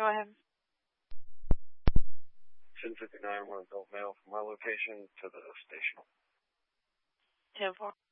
Go ahead. 10:59, one adult male from my location to the station. 10-4.